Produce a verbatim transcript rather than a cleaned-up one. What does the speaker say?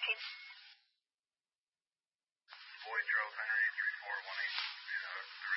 Boy drove Henry three four one eight, uh, the